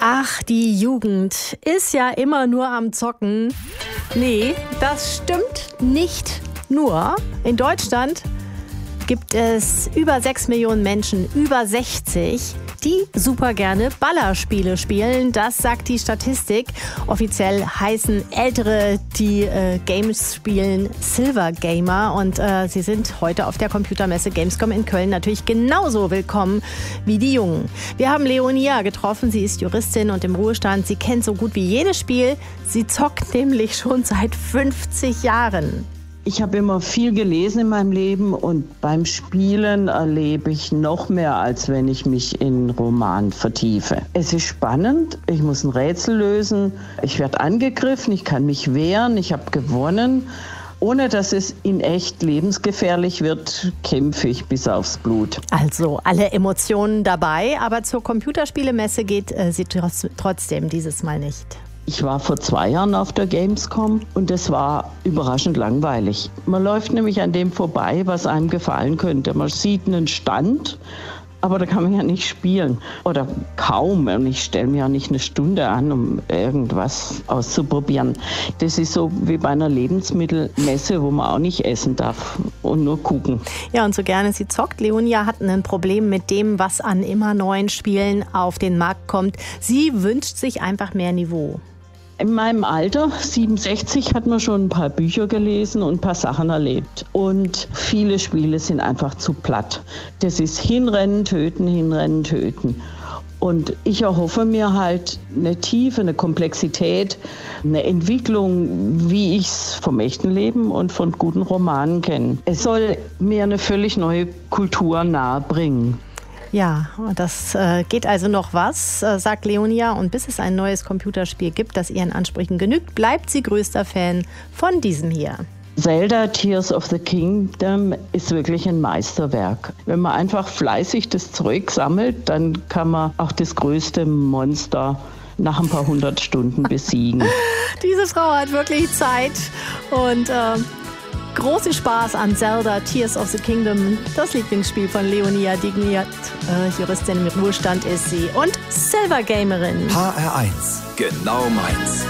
Ach, die Jugend ist ja immer nur am Zocken. Nee, das stimmt nicht nur. In Deutschland gibt es über 6 Millionen Menschen, über 60, die super gerne Ballerspiele spielen. Das sagt die Statistik. Offiziell heißen Ältere, die Games spielen, Silver Gamer. Und sie sind heute auf der Computermesse Gamescom in Köln natürlich genauso willkommen wie die Jungen. Wir haben Leonia getroffen. Sie ist Juristin und im Ruhestand. Sie kennt so gut wie jedes Spiel. Sie zockt nämlich schon seit 50 Jahren. Ich habe immer viel gelesen in meinem Leben und beim Spielen erlebe ich noch mehr, als wenn ich mich in Roman vertiefe. Es ist spannend, ich muss ein Rätsel lösen, ich werde angegriffen, ich kann mich wehren, ich habe gewonnen. Ohne dass es in echt lebensgefährlich wird, kämpfe ich bis aufs Blut. Also alle Emotionen dabei, aber zur Computerspielemesse geht sie trotzdem dieses Mal nicht. Ich war vor 2 Jahren auf der Gamescom und es war überraschend langweilig. Man läuft nämlich an dem vorbei, was einem gefallen könnte. Man sieht einen Stand, aber da kann man ja nicht spielen. Oder kaum. Und ich stelle mir ja nicht eine Stunde an, um irgendwas auszuprobieren. Das ist so wie bei einer Lebensmittelmesse, wo man auch nicht essen darf und nur gucken. Ja, und so gerne sie zockt. Leonia hat ein Problem mit dem, was an immer neuen Spielen auf den Markt kommt. Sie wünscht sich einfach mehr Niveau. In meinem Alter, 67, hat man schon ein paar Bücher gelesen und ein paar Sachen erlebt. Und viele Spiele sind einfach zu platt. Das ist hinrennen, töten, hinrennen, töten. Und ich erhoffe mir halt eine Tiefe, eine Komplexität, eine Entwicklung, wie ich es vom echten Leben und von guten Romanen kenne. Es soll mir eine völlig neue Kultur nahebringen. Ja, das geht also noch was, sagt Leonia. Und bis es ein neues Computerspiel gibt, das ihren Ansprüchen genügt, bleibt sie größter Fan von diesem hier. Zelda Tears of the Kingdom ist wirklich ein Meisterwerk. Wenn man einfach fleißig das Zeug sammelt, dann kann man auch das größte Monster nach ein paar 100 Stunden besiegen. Diese Frau hat wirklich Zeit und großen Spaß an Zelda Tears of the Kingdom. Das Lieblingsspiel von Leonia Digniert. Juristin im Ruhestand ist sie und Silver Gamerin. HR1, genau meins.